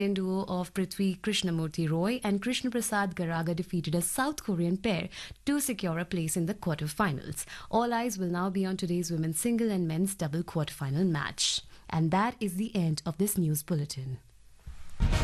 Indian duo of Prithvi Krishnamurti Roy and Krishna Prasad Garaga defeated a South Korean pair to secure a place in the quarterfinals. All eyes will now be on today's women's single and men's double quarterfinal match. And that is the end of this news bulletin.